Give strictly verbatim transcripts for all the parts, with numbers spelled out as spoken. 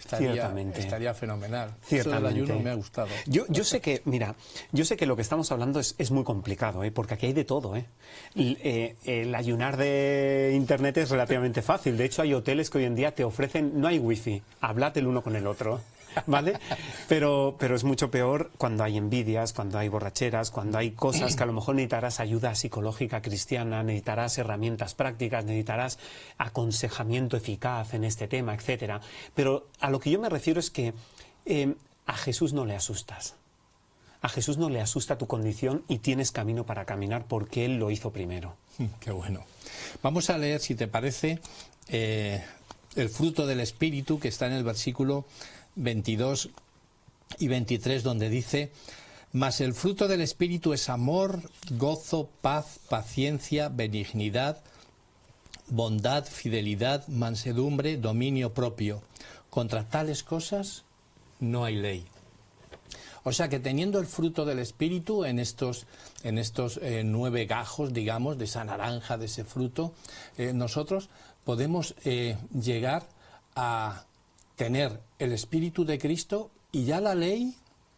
estaría, estaría fenomenal. Eso del ayuno me ha gustado. Yo, yo sé que, mira, yo sé que lo que estamos hablando es, es muy complicado, ¿eh? Porque aquí hay de todo, ¿eh? El, eh, el ayunar de internet es relativamente fácil. De hecho, hay hoteles que hoy en día te ofrecen, no hay wifi, hablad el uno con el otro, ¿vale? Pero, pero es mucho peor cuando hay envidias, cuando hay borracheras, cuando hay cosas que a lo mejor necesitarás ayuda psicológica cristiana, necesitarás herramientas prácticas, necesitarás aconsejamiento eficaz en este tema, etcétera. Pero a lo que yo me refiero es que eh, a Jesús no le asustas. A Jesús no le asusta tu condición y tienes camino para caminar porque Él lo hizo primero. Qué bueno. Vamos a leer, si te parece, eh, el fruto del Espíritu, que está en el versículo veintidós y veintitrés, donde dice: mas el fruto del Espíritu es amor, gozo, paz, paciencia, benignidad, bondad, fidelidad, mansedumbre, dominio propio. Contra tales cosas no hay ley. O sea que teniendo el fruto del Espíritu en estos, en estos eh, nueve gajos, digamos, de esa naranja, de ese fruto, eh, nosotros podemos eh, llegar a tener el Espíritu de Cristo, y ya la ley,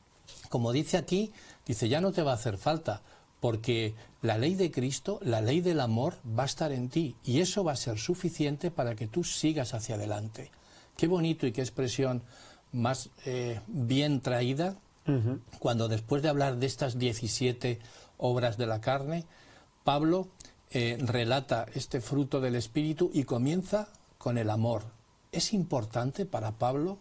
como dice aquí, dice, ya no te va a hacer falta, porque la ley de Cristo, la ley del amor, va a estar en ti, y eso va a ser suficiente para que tú sigas hacia adelante. Qué bonito y qué expresión más eh, bien traída, uh-huh. Cuando después de hablar de estas diecisiete obras de la carne, Pablo eh, relata este fruto del Espíritu y comienza con el amor. ¿Es importante para Pablo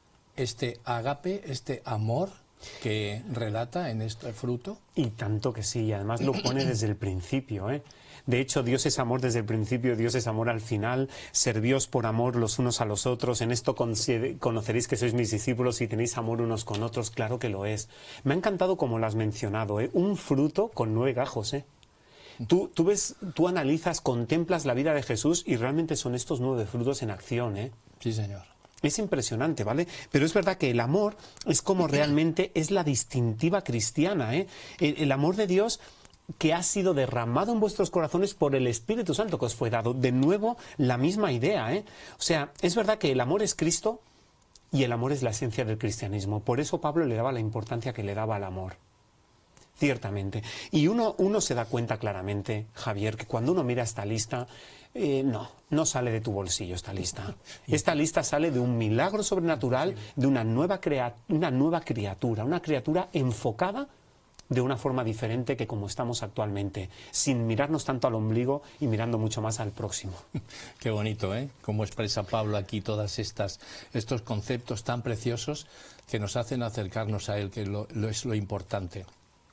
este ágape, este amor que relata en este fruto? Y tanto que sí, y además lo pone desde el principio, ¿eh? De hecho, Dios es amor desde el principio, Dios es amor al final. Servíos por amor los unos a los otros. En esto conoceréis que sois mis discípulos si tenéis amor unos con otros. Claro que lo es. Me ha encantado como lo has mencionado, ¿eh? Un fruto con nueve gajos, ¿eh? Tú, tú ves, tú analizas, contemplas la vida de Jesús y realmente son estos nueve frutos en acción, ¿eh? Sí, señor. Es impresionante, ¿vale? Pero es verdad que el amor es como realmente es la distintiva cristiana, ¿eh? El, el amor de Dios que ha sido derramado en vuestros corazones por el Espíritu Santo que os fue dado. De nuevo, la misma idea, ¿eh? O sea, es verdad que el amor es Cristo y el amor es la esencia del cristianismo. Por eso Pablo le daba la importancia que le daba al amor. Ciertamente. Y uno, uno se da cuenta claramente, Javier, que cuando uno mira esta lista, eh, no, no sale de tu bolsillo esta lista. Esta lista sale de un milagro sobrenatural, de una nueva, crea, una nueva criatura, una criatura enfocada de una forma diferente que como estamos actualmente, sin mirarnos tanto al ombligo y mirando mucho más al próximo. Qué bonito, ¿eh? Cómo expresa Pablo aquí todas estas estos conceptos tan preciosos que nos hacen acercarnos a él, que lo, lo es lo importante.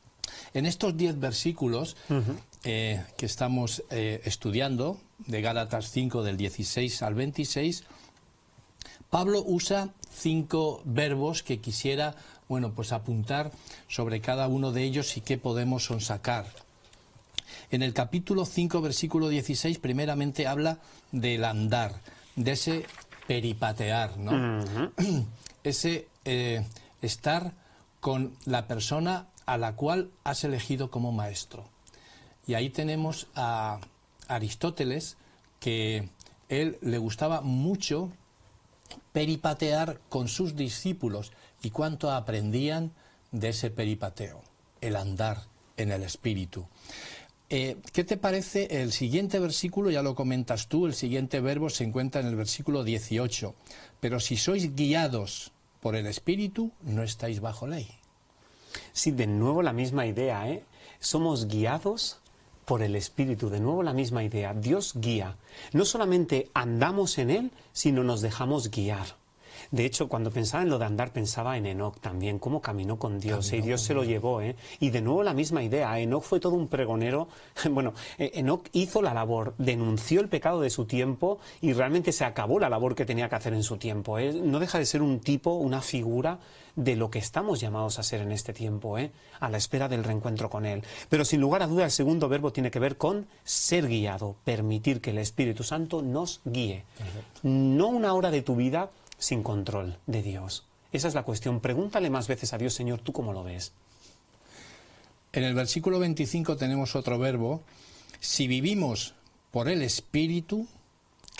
En estos diez versículos uh-huh. eh, que estamos eh, estudiando, de Gálatas cinco, del dieciséis al veintiséis, Pablo usa cinco verbos que quisiera, bueno, pues apuntar sobre cada uno de ellos y qué podemos sonsacar. En el capítulo cinco, versículo dieciséis, primeramente habla del andar, de ese peripatear, ¿no? Uh-huh. Ese eh, estar con la persona a la cual has elegido como maestro. Y ahí tenemos a Aristóteles, que él le gustaba mucho peripatear con sus discípulos, y cuánto aprendían de ese peripateo, el andar en el espíritu. Eh, ¿Qué te parece el siguiente versículo? Ya lo comentas tú, el siguiente verbo se encuentra en el versículo dieciocho. Pero si sois guiados por el espíritu, no estáis bajo ley. Sí, de nuevo la misma idea, ¿eh? Somos guiados por el Espíritu, de nuevo la misma idea. Dios guía. No solamente andamos en Él, sino nos dejamos guiar. De hecho, cuando pensaba en lo de andar, pensaba en Enoc también, cómo caminó con Dios, caminó, y Dios se lo llevó, ¿eh? Y de nuevo la misma idea, Enoc fue todo un pregonero. Bueno, Enoc hizo la labor, denunció el pecado de su tiempo y realmente se acabó la labor que tenía que hacer en su tiempo, ¿eh? No deja de ser un tipo, una figura de lo que estamos llamados a ser en este tiempo, ¿eh? A la espera del reencuentro con Él. Pero sin lugar a duda el segundo verbo tiene que ver con ser guiado, permitir que el Espíritu Santo nos guíe. Perfecto. No una hora de tu vida sin control de Dios. Esa es la cuestión. Pregúntale más veces a Dios, Señor, ¿tú cómo lo ves? En el versículo veinticinco tenemos otro verbo. Si vivimos por el Espíritu,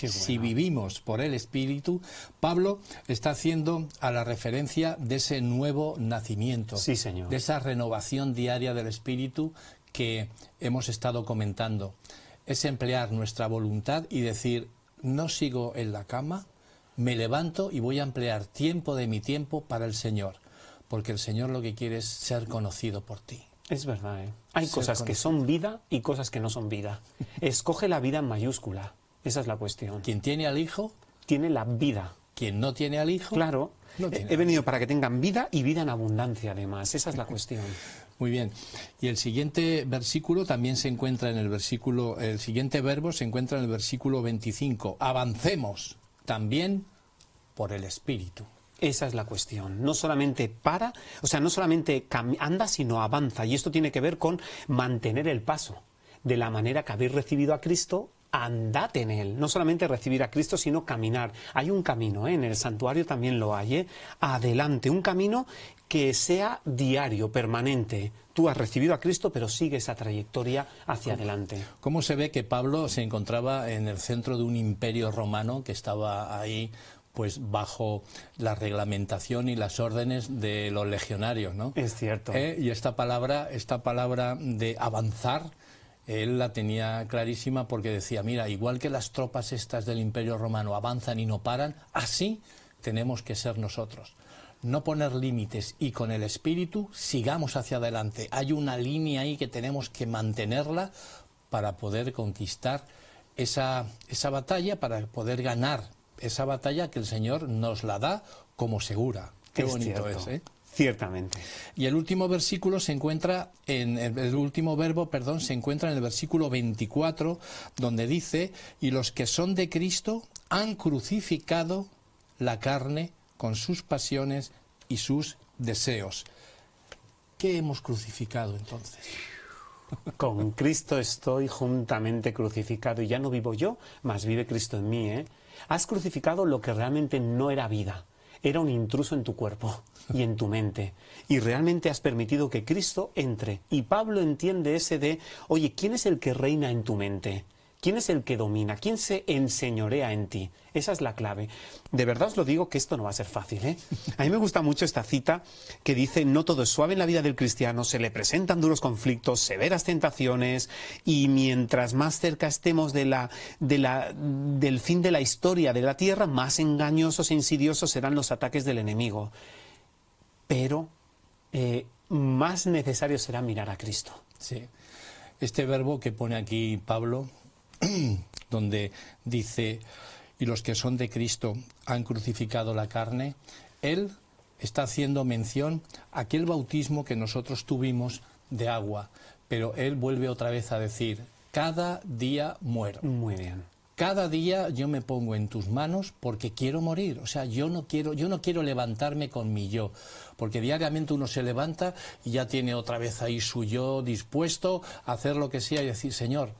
Qué bueno. Si vivimos por el Espíritu, Pablo está haciendo a la referencia de ese nuevo nacimiento, Sí, señor. de esa renovación diaria del Espíritu que hemos estado comentando. Es emplear nuestra voluntad y decir, no sigo en la cama, me levanto y voy a emplear tiempo de mi tiempo para el Señor, porque el Señor lo que quiere es ser conocido por ti. Es verdad, ¿eh? Hay Ser cosas que conocido. son vida y cosas que no son vida. Escoge la vida en mayúscula. Esa es la cuestión. Quien tiene al Hijo, Tiene la vida. quien no tiene al Hijo, Claro. no He tiene he venido para que tengan vida y vida en abundancia, además. Esa es la cuestión. Muy bien. Y el siguiente versículo también se encuentra en el versículo, el siguiente verbo se encuentra en el versículo veinticinco. Avancemos también por el Espíritu. Esa es la cuestión. No solamente para, o sea, no solamente cam- anda, sino avanza. Y esto tiene que ver con mantener el paso. De la manera que habéis recibido a Cristo, andad en él. No solamente recibir a Cristo, sino caminar. Hay un camino, ¿eh? En el santuario también lo hay, ¿eh? Adelante, un camino que sea diario, permanente. Tú has recibido a Cristo, pero sigue esa trayectoria hacia adelante. ¿Cómo se ve que Pablo se encontraba en el centro de un imperio romano que estaba ahí, pues bajo la reglamentación y las órdenes de los legionarios, ¿no? Es cierto. ¿Eh? Y esta palabra, esta palabra de avanzar, él la tenía clarísima porque decía, mira, igual que las tropas estas del Imperio Romano avanzan y no paran, así tenemos que ser nosotros. No poner límites y con el Espíritu sigamos hacia adelante. Hay una línea ahí que tenemos que mantenerla para poder conquistar esa, esa batalla, para poder ganar esa batalla que el Señor nos la da como segura. Qué Es bonito cierto. es, ¿eh? Ciertamente. Y el último versículo se encuentra en el, el último verbo, perdón, se encuentra en el versículo veinticuatro, donde dice, y los que son de Cristo han crucificado la carne con sus pasiones y sus deseos. ¿Qué hemos crucificado entonces? Con Cristo estoy juntamente crucificado y ya no vivo yo, mas vive Cristo en mí, ¿eh? Has crucificado lo que realmente no era vida. Era un intruso en tu cuerpo y en tu mente. Y realmente has permitido que Cristo entre. Y Pablo entiende ese de, oye, ¿quién es el que reina en tu mente? ¿Quién es el que domina? ¿Quién se enseñorea en ti? Esa es la clave. De verdad os lo digo que esto no va a ser fácil, ¿eh? A mí me gusta mucho esta cita que dice, no todo es suave en la vida del cristiano, se le presentan duros conflictos, severas tentaciones, y mientras más cerca estemos de la, de la, del fin de la historia de la tierra, más engañosos e insidiosos serán los ataques del enemigo. Pero eh, más necesario será mirar a Cristo. Sí. Este verbo que pone aquí Pablo, donde dice, y los que son de Cristo han crucificado la carne, él está haciendo mención a aquel bautismo que nosotros tuvimos de agua, pero él vuelve otra vez a decir, cada día muero. Muy bien. Cada día yo me pongo en tus manos porque quiero morir. O sea, yo no quiero, yo no quiero levantarme con mi yo, porque diariamente uno se levanta y ya tiene otra vez ahí su yo dispuesto a hacer lo que sea y decir, Señor,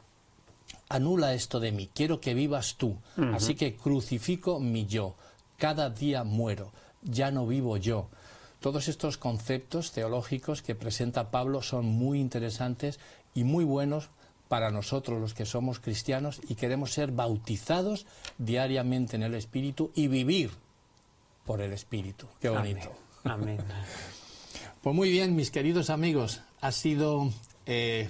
anula esto de mí, quiero que vivas tú. Uh-huh. Así que crucifico mi yo. Cada día muero, ya no vivo yo. Todos estos conceptos teológicos que presenta Pablo son muy interesantes y muy buenos para nosotros los que somos cristianos y queremos ser bautizados diariamente en el Espíritu y vivir por el Espíritu. Qué bonito. Amén. Amén. Pues muy bien, mis queridos amigos, ha sido eh,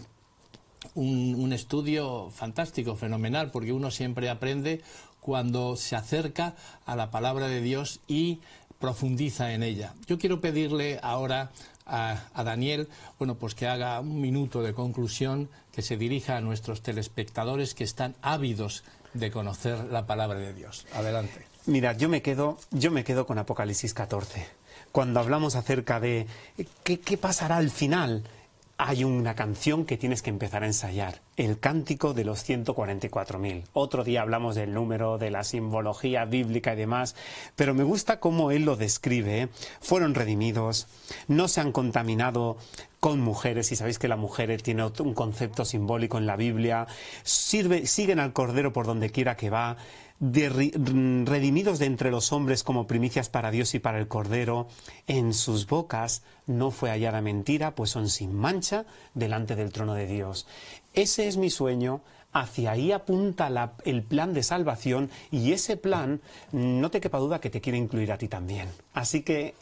un, un estudio fantástico, fenomenal, porque uno siempre aprende cuando se acerca a la palabra de Dios y profundiza en ella. Yo quiero pedirle ahora a, a Daniel, bueno, pues que haga un minuto de conclusión, que se dirija a nuestros telespectadores que están ávidos de conocer la palabra de Dios. Adelante. Mira, yo me quedo, yo me quedo con Apocalipsis catorce. Cuando hablamos acerca de qué, qué pasará al final, hay una canción que tienes que empezar a ensayar, el cántico de los ciento cuarenta y cuatro mil. Otro día hablamos del número, de la simbología bíblica y demás, pero me gusta cómo él lo describe, ¿eh? Fueron redimidos, no se han contaminado con mujeres, y sabéis que la mujer tiene un concepto simbólico en la Biblia, sirve, siguen al Cordero por donde quiera que va, de, redimidos de entre los hombres como primicias para Dios y para el Cordero, en sus bocas no fue hallada mentira, pues son sin mancha delante del trono de Dios. Ese es mi sueño, Hacia ahí apunta la- el plan de salvación y ese plan, no te quepa duda que te quiere incluir a ti también. Así que